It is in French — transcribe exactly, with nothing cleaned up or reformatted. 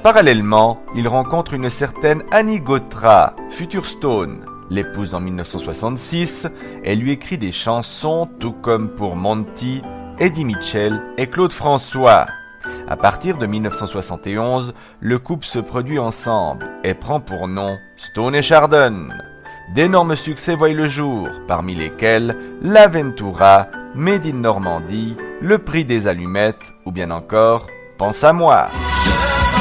Parallèlement, il rencontre une certaine Annie Gautra, future Stone, l'épouse en mille neuf cent soixante-six, et lui écrit des chansons tout comme pour Monty, Eddie Mitchell et Claude François. À partir de mille neuf cent soixante et onze, le couple se produit ensemble et prend pour nom Stone et Chardon. D'énormes succès voient le jour, parmi lesquels l'Aventura, Made in Normandie, Le Prix des Allumettes ou bien encore Pense à moi.